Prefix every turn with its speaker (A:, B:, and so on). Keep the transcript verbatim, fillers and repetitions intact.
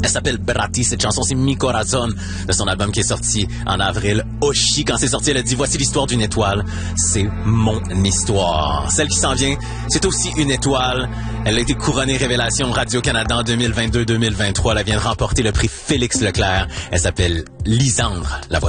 A: Elle s'appelle Bratti, cette chanson c'est Mi Corazon de son album qui est sorti en avril. Oshi, quand c'est sorti, elle a dit voici l'histoire d'une étoile, c'est mon histoire. Celle qui s'en vient, c'est aussi une étoile. Elle a été couronnée Révélation Radio-Canada en deux mille vingt-deux deux mille vingt-trois. Elle vient de remporter le prix Félix Leclerc. Elle s'appelle Lisandre. La voici.